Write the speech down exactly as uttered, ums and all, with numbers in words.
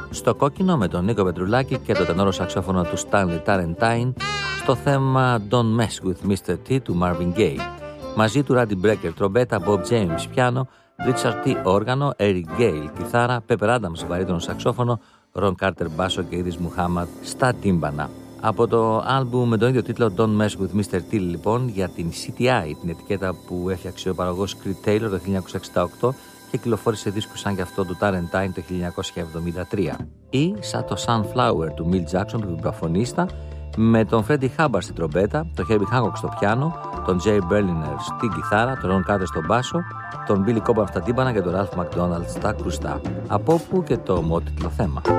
Στο κόκκινο με τον Νίκο Πετρουλάκη και το τενόρο σαξόφωνο του Stanley Tarentine στο θέμα Don't Mess With μίστερ T του Marvin Gaye. Μαζί του Randy Brecker τρομπέτα, Bob James πιάνο, Richard T όργανο, Eric Gale κιθάρα, Pepper Adams βαρύτονο σαξόφωνο, Ron Carter μπάσο και Idris Muhammad στα τύμπανα. Από το άλμπουμ με τον ίδιο τίτλο Don't Mess With μίστερ T λοιπόν, για την σι τι άι, την ετικέτα που έφτιαξε ο παραγωγός Creed Taylor το χίλια εννιακόσια εξήντα οκτώ και κυκλοφόρησε δίσκους σαν και αυτό του Tarentine το χίλια εννιακόσια εβδομήντα τρία. Ή σαν το Sunflower του Milt Jackson, του βιμπραφωνίστα, με τον Freddie Hubbard στην τρομπέτα, τον Herbie Hancock στο πιάνο, τον Jay Berliner στην κιθάρα, τον Ron Carter στον μπάσο, τον Billy Cobham στα τύμπανα και τον Ralph McDonald στα κρουστά. Από όπου και το μότιτλο θέμα.